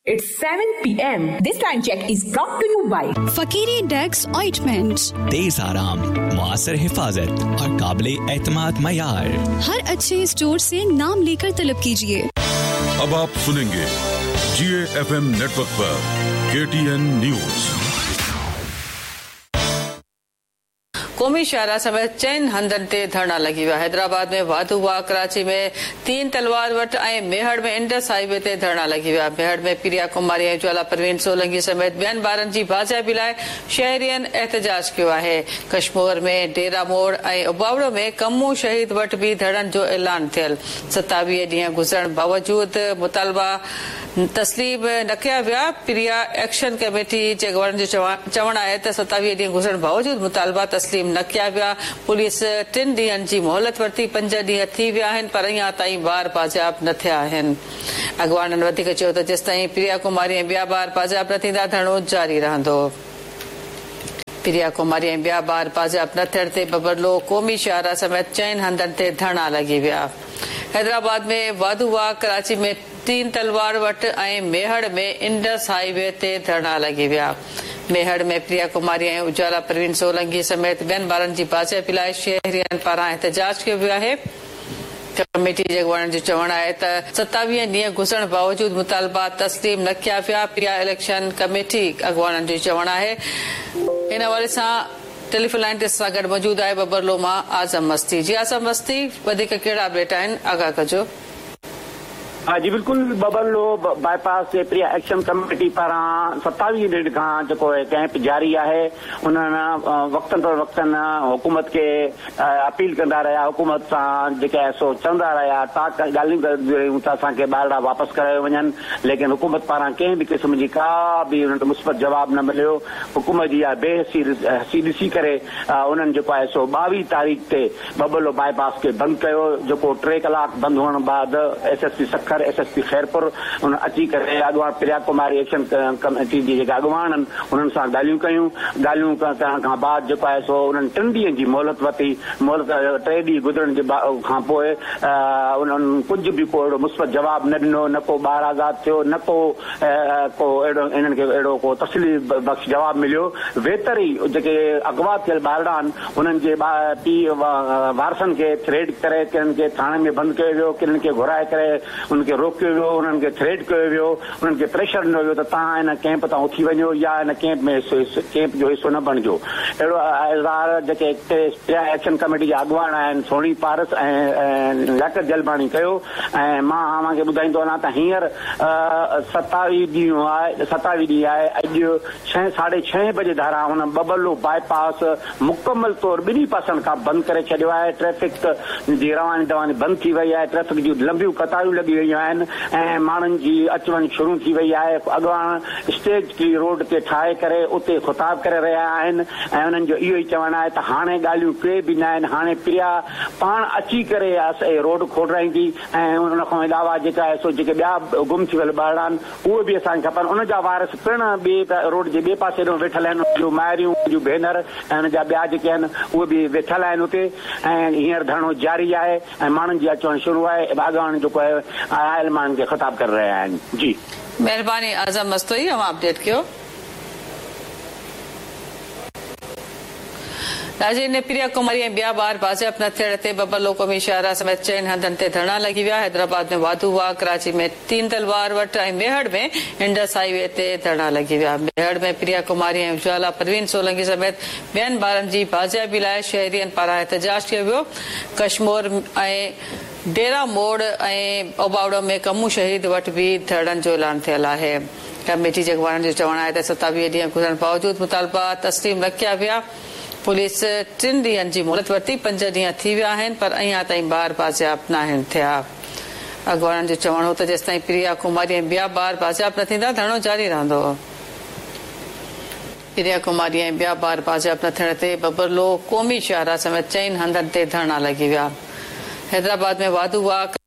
It's 7 p.m. This time check is brought to you by फकीरी desks ointment. तेज आराम, मुआसर हिफाजत और काबिल एतमाद मयार। हर अच्छे स्टोर से नाम लेकर तलब कीजिए। अब आप सुनेंगे GAFM नेटवर्क पर KTN न्यूज। कौमी शाहरा समेत चैन हंधनि ते धरना लगी विया। हैदराबाद में वाधू हुआ, कराची में 3 तलवार वट ऐं मेहड़ में इंडस हाईवे ते धरना लगी विया। मेहड़ में प्रिया कुमारी ऐं ज्वाला परवीन सोलंकी समेत ॿियनि ॿारनि जी बाज़ाइबी लाइ शहरियनि एहतजाज कयो आहे। कश्मीर में डेरा मोड़ ऐं उबावड़ो में कमू शहीद वटि बि धरनि जो ऐलान थियल। 27 ॾींहं गुज़रण बावजूदि मुतालबा तस्लीम न कया विया। प्रिया एक्शन कमेटी जे गवर्नर जो चवणु आहे त 27 ॾींहं गुज़रण बावजूदि मुतालबा तस्लीम न कया विया। पुलिस 3 ॾींहनि जी मोहलत वरिती। 5 ॾींहं थी विया आहिनि पर अञा ताईं ॿार बाज़ाब न थिया आहिनि। अॻवाननि वधीक चयो त जेसिताईं प्रिया कुमारी ऐं ॿिया ॿार बाज़ाब न थींदा धरनो जारी रहंदो। प्रिया कुमारी ऐं ॿिया ॿार बाज़ाब न थियण ते बबरलो क़ौमी शाहरा समेत चैन हंधनि ते धरना लॻी विया। हैदराबाद में वाधू हुआ, कराची में 3 तलवार वट ऐं मेहड़ में इंडस हाईवे ते धरना लॻी विया। मेहड़ में प्रिया कुमारी ऐं उजाला परवीन सोलंकी समेत ॿियनि ॿारनि जी बाज़ाइबी लाइ शहरियनि पारां एहतजाज कयो वियो आहे। कमेटी जे गवर्नर जो चवणु आहे त 27 ॾींहं गुज़रण बावजूदि मुतालबा तस्लीम न कया विया। प्रिया इलेक्शन कमेटी अॻवाननि जो चवणु आहे। इन हवाले सां टेलीफोन लाइन ते सां गॾु मौजूदु आहे बबरलो मां आज़म मस्ती। जी आज़म मस्ती, वधीक कहिड़ा अपडेट आहिनि, आगाह कजो। हाँ जी बिल्कुल, बबरलो बाईपास से प्रिया एक्शन कमेटी पारां 27 ॾींहं खां जेको कैंप जारी आहे। उन्हनि वक़्तनि पर वक़्तनि हुकूमत खे अपील कंदा रहिया, हुकूमत सां जेके सो चवंदा रहिया ता ॻाल्हियूं कयूं त असांखे ॿाहिरां वापसि करायो वञनि, लेकिन हुकूमत पारां कंहिं बि क़िस्म जी का बि उन्हनि खे मुस्बत जवाब न मिलियो। हुकूमत जी बेहसी ॾिसी करे उन्हनि जेको आहे सो 22 तारीख़ ते बबरलो बाईपास खे बंदि कयो, जेको 3 कलाक बंदि हुअण बाद SSP सखर SSP खैरपुर उन अची करे अॻवान प्रिया कुमारी एक्शन कमेटी जी जेका अॻवान आहिनि उन्हनि सां ॻाल्हियूं कयूं। ॻाल्हियूं करण खां बाद जेको आहे सो उन्हनि 3 ॾींहंनि जी मोहलत वरिती। मोहलत 3 ॾींहं गुज़रण जे खां पोइ उन्हनि कुझु बि को अहिड़ो मुस्बत जवाब न ॾिनो, न को ॿार आज़ादु थियो, न को अहिड़ो इन्हनि खे अहिड़ो को तसली बख़्श जवाब मिलियो। वेतरी जेके अगवा थियल ॿारड़ा आहिनि उन्हनि जे पीउ वारसनि खे थ्रेड करे किन खे थाणे में बंदि कयो वियो, किन खे घुराए करे उन्हनि खे रोकियो वियो, उन्हनि खे थ्रेड कयो वियो, उन्हनि खे प्रेशर ॾिनो वियो त तव्हां हिन कैंप तां उथी वञो या हिन कैंप में कैंप जो हिसो न बणिजो। अहिड़ो इज़हार जेके प्रिया एक्शन कमेटी जा अॻवान आहिनि सोणी पारस ऐं लियाकत जलबाणी कयो। ऐं मां अव्हांखे ॿुधाईंदो वञा त हींअर 27 ॾींहं आहे। अॼु 6:30 बजे धारा हुन बबरलो बाईपास मुकमल तौर ॿिन्ही पासनि खां बंदि करे छॾियो आहे। ट्रैफिक जी रवानी दवानी बंदि थी वई आहे। ट्रैफिक जूं लंबियूं कतारूं लॻी वयूं आहिनि ऐं माण्हुनि जी अच वञ शुरू थी वई आहे। अॻवान स्टेज की रोड ते ठाहे करे उते ख़िताब करे रहिया आहिनि ऐं उन्हनि जो इहो ई चवणु आहे त हाणे ॻाल्हियूं के बि न आहिनि। हाणे प्रिया पाण अची करे रोड खोटाईंदी ऐं उन खां अलावा जेका आहे सो जेके ॿिया गुम थी वियल ॿार आहिनि उहे बि असांखे खपनि। उन जा वारस पिणु ॿिए रोड जे ॿिए पासे ॾों वेठल आहिनि। जूं माइरियूं, जूं भेनर ऐं हुन जा ॿिया जेके आहिनि उहे बि वेठल आहिनि उते ऐं हींअर धरनो जारी आहे ऐं माण्हुनि जी अच वञ शुरू आहे। अॻवान जेको आहे आयल माण्हुनि खे ख़िताब करे रहिया आहिनि। जी महिरबानी आज़म मस्तोई, हम अपडेट कयो। नाज़रीन, प्रिया कुमारी ऐं ॿिया ॿार बाज़ाइब न थियण ते बबरलो क़ौमी शाहरा समेत चैन हंधनि ते धरना लॻी विया। हैदराबाद में वाधू हुआ, कराची में 3 तलवार वट ऐं मेहड़ में इंडस हाईवे ते धरना लॻी विया। मेहड़ में प्रिया कुमारी ऐं उजाला परवीन सोलंकी समेत ॿियनि ॿारनि जी बाज़ाइबी लाइ शहरियनि पारां एहतजाज कयो वियो। कश्मीर ऐं डेरा मोड़ ऐं उबावड़ो में कमू शहीद वटि बि धरनि जो ऐलान थियल आहे। कमेटी जे गवर्नर जो चवणु आहे त 27 ॾींहं गुज़रण बावजूदि मुतालबा तस्लीम न कया विया। पुलिस 3 ॾींहनि जी मोहलत वरिती। 5 ॾींहं थी विया आहिनि पर अञा ताईं ॿार बाज़ाब न आहिनि थिया। अॻवाननि जो चवणु हो त जेसिताईं प्रिया कुमारी ऐं ॿिया ॿार बाज़ाब न थींदा धरनो जारी रहंदो। प्रिया कुमारी ऐं ॿिया ॿार बाज़ाब न थियण ते बबरलो क़ौमी शाहरा समेत चैन हंधनि ते धरना लॻी विया। हैदराबाद में वाधू हुआ,